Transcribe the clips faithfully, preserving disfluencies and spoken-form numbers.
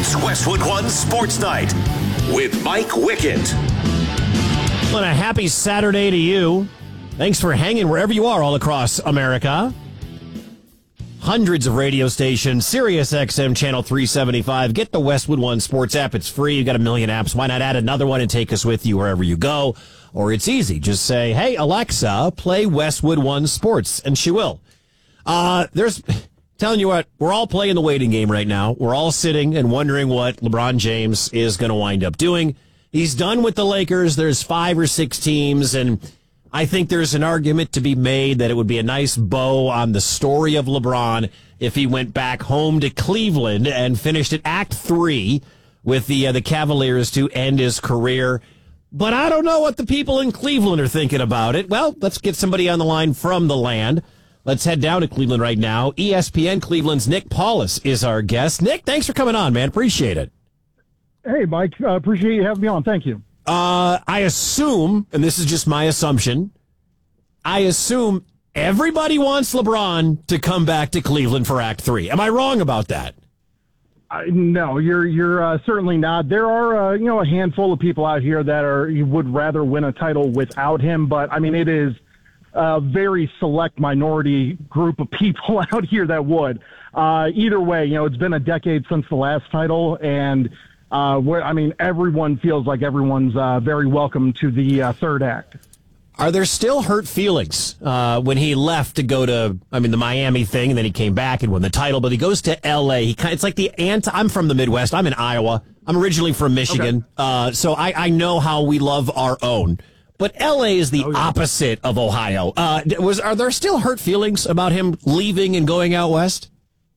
It's Westwood One Sports Night with Mike Wickett. Well, a happy Saturday to you. Thanks for hanging wherever you are all across America. Hundreds of radio stations, Sirius X M Channel three seventy-five. Get the Westwood One Sports app. It's free. You've got a million apps. Why not add another one and take us with you wherever you go? Or it's easy. Just say, hey, Alexa, play Westwood One Sports, and she will. Uh, there's, telling you what, we're all playing the waiting game right now. We're all sitting and wondering what LeBron James is going to wind up doing. He's done with the Lakers. There's five or six teams, and I think there's an argument to be made that it would be a nice bow on the story of LeBron if he went back home to Cleveland and finished at Act Three with the uh, the Cavaliers to end his career. But I don't know what the people in Cleveland are thinking about it. Well, let's get somebody on the line from the land. Let's head down to Cleveland right now. E S P N Cleveland's Nick Paulus is our guest. Nick, thanks for coming on, man. Appreciate it. Hey, Mike. Uh, appreciate you having me on. Thank you. Uh, I assume, and this is just my assumption, I assume everybody wants LeBron to come back to Cleveland for Act Three. Am I wrong about that? Uh, no, you're you're uh, certainly not. There are uh, you know a handful of people out here that are you would rather win a title without him, but I mean it is a very select minority group of people out here that would. Uh, either way, you know it's been a decade since the last title, and uh, where I mean everyone feels like everyone's uh, very welcome to the uh, third act. Are there still hurt feelings uh, when he left to go to, I mean, the Miami thing, and then he came back and won the title, but he goes to L A. He kind, it's like the anti, I'm from the Midwest. I'm in Iowa. I'm originally from Michigan. Okay. Uh, so I, I know how we love our own. But L A is the oh, yeah. opposite of Ohio. Uh, was Are there still hurt feelings about him leaving and going out west?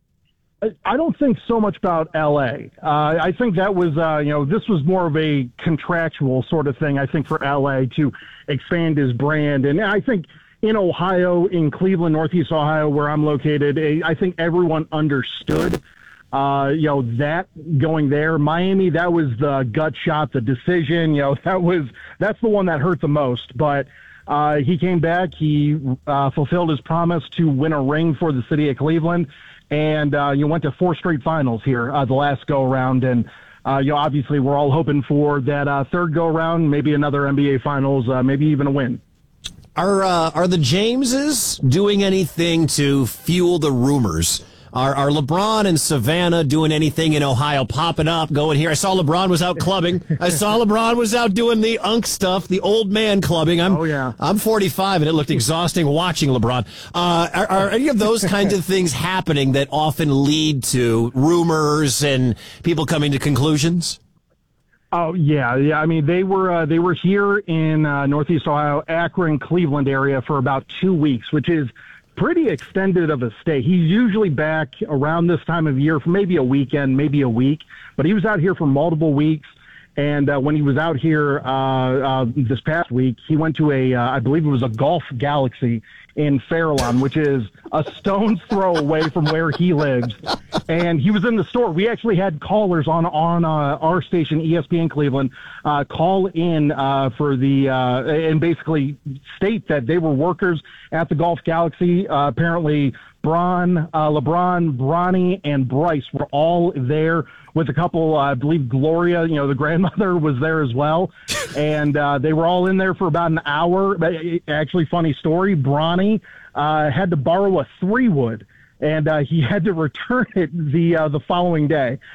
I don't think so much about L A. Uh, I think that was, uh, you know, this was more of a contractual sort of thing, I think, for L A to expand his brand. And I think in Ohio, in Cleveland, Northeast Ohio, where I'm located, I think everyone understood, uh, you know, that going there. Miami, that was the gut shot, the decision, you know, that was, that's the one that hurt the most. But uh, he came back, he uh, fulfilled his promise to win a ring for the city of Cleveland. And uh, you went to four straight finals here uh, the last go-around. And, uh, you know, obviously we're all hoping for that uh, third go-around, maybe another N B A Finals, uh, maybe even a win. Are uh, are the Jameses doing anything to fuel the rumors? Are, are LeBron and Savannah doing anything in Ohio, popping up, going here? I saw LeBron was out clubbing. I saw LeBron was out doing the unk stuff, the old man clubbing. I'm, oh, yeah. I'm forty-five, and it looked exhausting watching LeBron. Uh, are, are any of those kinds of things happening that often lead to rumors and people coming to conclusions? Oh yeah, yeah. I mean, they were uh, they were here in uh, Northeast Ohio, Akron, Cleveland area for about two weeks, which is pretty extended of a stay. He's usually back around this time of year for maybe a weekend, maybe a week, but he was out here for multiple weeks. And uh, when he was out here uh, uh, this past week, he went to a, uh, I believe it was a Golf Galaxy in Fairlawn, which is a stone's throw away from where he lives. And he was in the store. We actually had callers on on uh, our station, E S P N Cleveland, uh, call in uh, for the uh, and basically state that they were workers at the Golf Galaxy. Uh, apparently, Bron, uh, LeBron, Bronny, and Bryce were all there with a couple. Uh, I believe Gloria, you know, the grandmother, was there as well, and uh, they were all in there for about an hour. Actually, funny story. Bronny uh, had to borrow a three wood, and uh, he had to return it the uh, the following day.